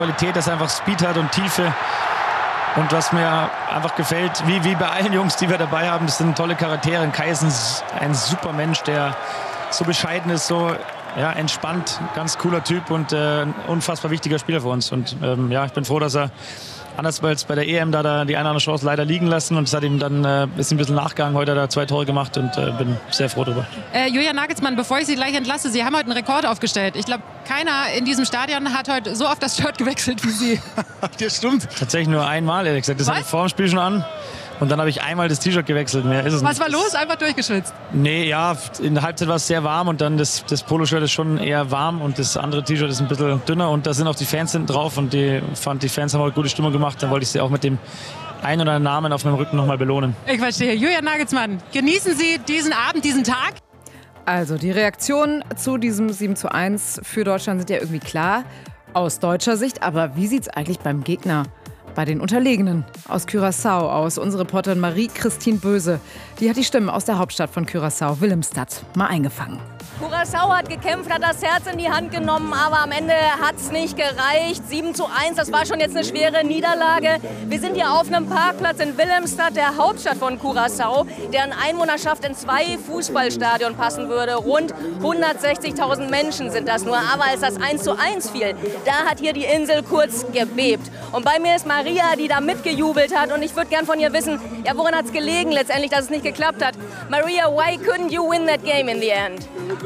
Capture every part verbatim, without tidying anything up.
Qualität, dass er einfach Speed hat und Tiefe. Und was mir einfach gefällt, wie, wie bei allen Jungs, die wir dabei haben, das sind tolle Charaktere. Kai ist ein, ein super Mensch, der so bescheiden ist, so ja, entspannt, ganz cooler Typ und äh, ein unfassbar wichtiger Spieler für uns. Und ähm, ja, ich bin froh, dass er anders als bei der E M da, da die eine oder andere Chance leider liegen lassen. Und es hat ihm dann äh, ist ein bisschen nachgegangen. Heute hat er zwei Tore gemacht und äh, bin sehr froh darüber. Äh, Julian Nagelsmann, bevor ich Sie gleich entlasse, Sie haben heute einen Rekord aufgestellt. Ich glaube, keiner in diesem Stadion hat heute so oft das Shirt gewechselt wie Sie. Das stimmt. Tatsächlich nur einmal, ehrlich gesagt. Das hatte ich vor dem Spiel schon an. Und dann habe ich einmal das T-Shirt gewechselt. Mehr ist es Was nicht. war los? Einfach durchgeschwitzt? Nee, ja, in der Halbzeit war es sehr warm und dann das, das Poloshirt ist schon eher warm und das andere T-Shirt ist ein bisschen dünner und da sind auch die Fans hinten drauf und die fand, die Fans haben auch gute Stimmung gemacht. Dann wollte ich sie auch mit dem einen oder anderen Namen auf meinem Rücken nochmal belohnen. Ich verstehe. Julian Nagelsmann, genießen Sie diesen Abend, diesen Tag? Also die Reaktionen zu diesem sieben zu eins für Deutschland sind ja irgendwie klar aus deutscher Sicht. Aber wie sieht es eigentlich beim Gegner, bei den Unterlegenen aus Curaçao aus? Unsere Reporterin Marie-Christine Böse, die hat die Stimmen aus der Hauptstadt von Curaçao, Willemstad, mal eingefangen. Curaçao hat gekämpft, hat das Herz in die Hand genommen, aber am Ende hat es nicht gereicht. sieben zu eins, das war schon jetzt eine schwere Niederlage. Wir sind hier auf einem Parkplatz in Willemstad, der Hauptstadt von Curaçao, deren Einwohnerschaft in zwei Fußballstadien passen würde. Rund hundertsechzigtausend Menschen sind das nur. Aber als das eins zu eins fiel, da hat hier die Insel kurz gebebt. Und bei mir ist Maria, die da mitgejubelt hat. Und ich würde gern von ihr wissen, ja, woran hat es gelegen letztendlich, dass es nicht geklappt hat? Maria, why couldn't you win that game in the end?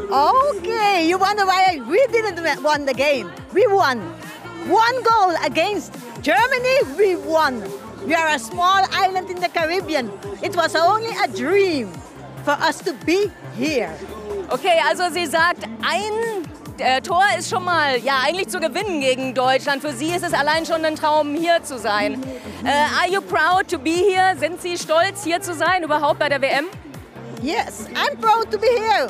Okay, you wonder why we didn't win the game. We won. One goal against Germany, we won. We are a small island in the Caribbean. It was only a dream for us to be here. Okay, also sie sagt, ein äh, Tor ist schon mal, ja, eigentlich zu gewinnen gegen Deutschland. Für sie ist es allein schon ein Traum, hier zu sein. Äh, are you proud to be here? Sind Sie stolz, hier zu sein, überhaupt bei der W M? Yes, I'm proud to be here.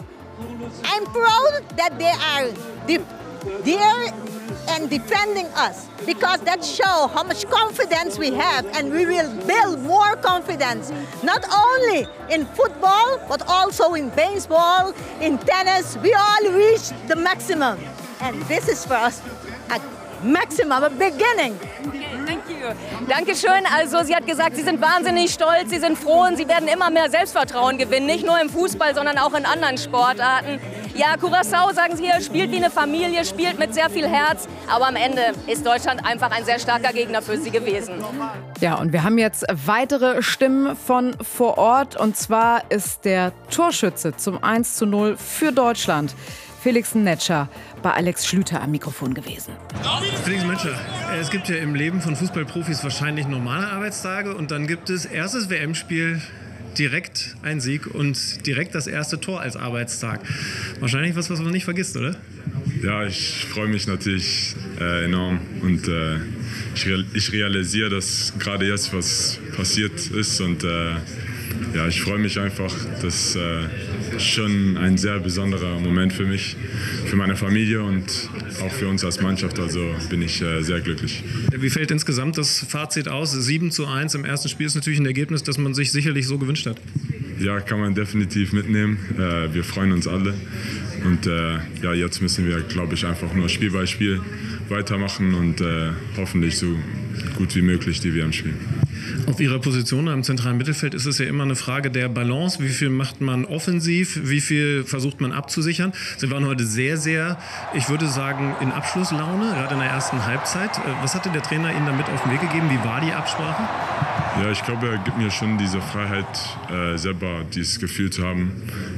I'm proud that they are de- there and defending us because that shows how much confidence we have and we will build more confidence not only in football but also in baseball, in tennis. We all reach the maximum and this is for us a maximum, a beginning. Thank you. Dankeschön. Also sie hat gesagt, sie sind wahnsinnig stolz, sie sind froh und sie werden immer mehr Selbstvertrauen gewinnen. Nicht nur im Fußball, sondern auch in anderen Sportarten. Ja, Curaçao, sagen sie hier, spielt wie eine Familie, spielt mit sehr viel Herz. Aber am Ende ist Deutschland einfach ein sehr starker Gegner für sie gewesen. Ja, und wir haben jetzt weitere Stimmen von vor Ort. Und zwar ist der Torschütze zum eins zu null für Deutschland, Felix Netscher, bei Alex Schlüter am Mikrofon gewesen. Felix Netscher, es gibt ja im Leben von Fußballprofis wahrscheinlich normale Arbeitstage und dann gibt es erstes W M-Spiel, direkt ein Sieg und direkt das erste Tor als Arbeitstag. Wahrscheinlich was, was man nicht vergisst, oder? Ja, ich freue mich natürlich äh, enorm und äh, ich, real, ich realisiere, dass gerade jetzt was passiert ist und äh, ja, ich freue mich einfach, das ist äh, schon ein sehr besonderer Moment für mich, für meine Familie und auch für uns als Mannschaft, also bin ich äh, sehr glücklich. Wie fällt insgesamt das Fazit aus? sieben zu eins im ersten Spiel ist natürlich ein Ergebnis, das man sich sicherlich so gewünscht hat. Ja, kann man definitiv mitnehmen. Äh, wir freuen uns alle und äh, ja, jetzt müssen wir, glaube ich, einfach nur Spiel bei Spiel weitermachen und äh, hoffentlich so gut wie möglich die W M spielen. Auf Ihrer Position im zentralen Mittelfeld ist es ja immer eine Frage der Balance. Wie viel macht man offensiv? Wie viel versucht man abzusichern? Sie waren heute sehr, sehr, ich würde sagen, in Abschlusslaune, gerade in der ersten Halbzeit. Was hatte der Trainer Ihnen damit auf den Weg gegeben? Wie war die Absprache? Ja, ich glaube, er gibt mir schon diese Freiheit, äh, selber dieses Gefühl zu haben,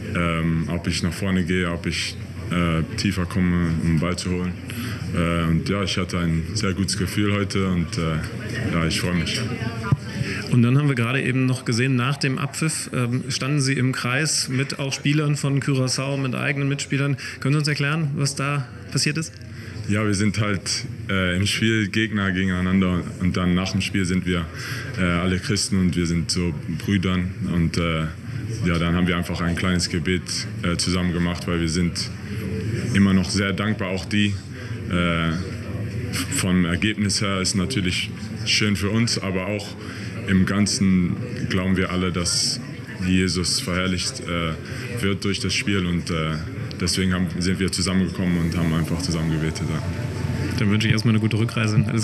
ähm, ob ich nach vorne gehe, ob ich äh, tiefer komme, um den Ball zu holen. Äh, und ja, ich hatte ein sehr gutes Gefühl heute und äh, ja, ich freue mich. Und dann haben wir gerade eben noch gesehen, nach dem Abpfiff ähm, standen Sie im Kreis mit auch Spielern von Curaçao, mit eigenen Mitspielern. Können Sie uns erklären, was da passiert ist? Ja, wir sind halt äh, im Spiel Gegner gegeneinander und dann nach dem Spiel sind wir äh, alle Christen und wir sind so Brüdern und äh, ja, dann haben wir einfach ein kleines Gebet äh, zusammen gemacht, weil wir sind immer noch sehr dankbar, auch die. Äh, vom Ergebnis her ist natürlich schön für uns, aber auch im Ganzen glauben wir alle, dass Jesus verherrlicht äh, wird durch das Spiel und äh, deswegen haben, sind wir zusammengekommen und haben einfach zusammen gebetet. Ja. Dann wünsche ich erstmal eine gute Rückreise. Alles